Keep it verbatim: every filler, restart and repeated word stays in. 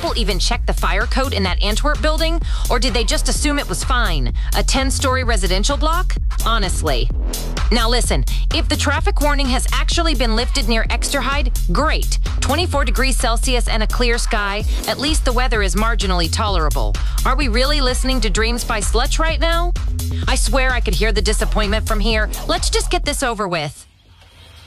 people even check the fire code in that Antwerp building? Or did they just assume it was fine? A ten-story residential block? Honestly. Now listen, if the traffic warning has actually been lifted near Exterhyde, great. twenty-four degrees Celsius and a clear sky, at least the weather is marginally tolerable. Are we really listening to Dreams by Slutch right now? I swear I could hear the disappointment from here. Let's just get this over with.